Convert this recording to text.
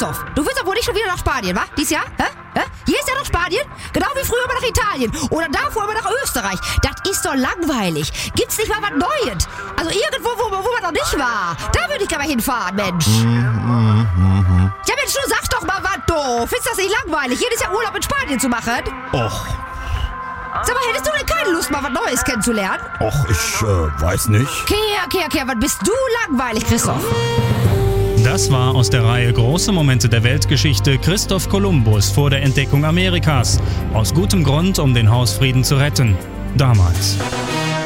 Christoph, du willst doch wohl nicht schon wieder nach Spanien, wa? Dieses Jahr? Hä? Hier ist ja noch Spanien, genau wie früher immer nach Italien oder davor immer nach Österreich. Das ist doch langweilig. Gibt's nicht mal was Neues? Also irgendwo, wo man noch nicht war. Da würde ich gerne mal hinfahren, Mensch. Ja, Mensch, du sag doch mal was, du. Findest du das nicht langweilig, jedes Jahr Urlaub in Spanien zu machen? Och, Sag mal, hättest du denn keine Lust, mal was Neues kennenzulernen? ich weiß nicht. Kehr, was bist du langweilig, Christoph? Das war aus der Reihe Große Momente der Weltgeschichte Christoph Kolumbus vor der Entdeckung Amerikas. Aus gutem Grund, um den Hausfrieden zu retten. Damals.